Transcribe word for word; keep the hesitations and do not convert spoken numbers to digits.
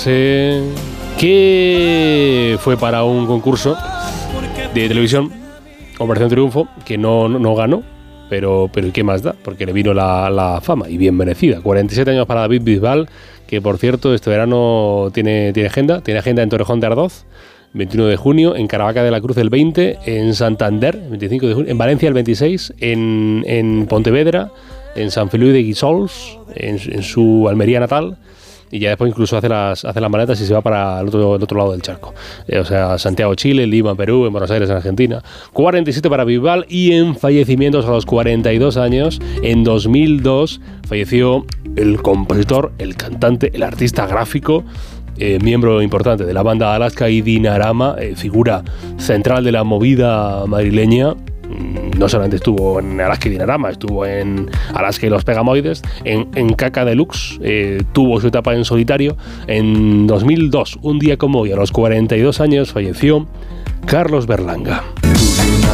que fue para un concurso de televisión, Operación Triunfo, que no, no, no ganó, pero, pero ¿y qué más da? Porque le vino la, la fama, y bien merecida. cuarenta y siete años para David Bisbal, que por cierto este verano tiene, tiene agenda, tiene agenda en Torrejón de Ardoz, veintiuno de junio, en Caravaca de la Cruz el veinte, en Santander, veinticinco de junio, en Valencia el veintiséis, en, en Pontevedra, en San Feliu de Guíxols, en, en su Almería natal, y ya después incluso hace las, hace las maletas y se va para el otro, el otro lado del charco. Eh, o sea, Santiago, Chile, Lima, Perú, en Buenos Aires, en Argentina. cuarenta y siete para Bisbal. Y en fallecimientos a los cuarenta y dos años, en dos mil dos, falleció el compositor, el cantante, el artista gráfico, eh, miembro importante de la banda Alaska y Dinarama, eh, figura central de la movida madrileña. No solamente estuvo en Alaska y Dinarama, estuvo en Alaska y los Pegamoides, en, en Caca Deluxe, eh, tuvo su etapa en solitario. En dos mil dos, un día como hoy, a los cuarenta y dos años, falleció Carlos Berlanga.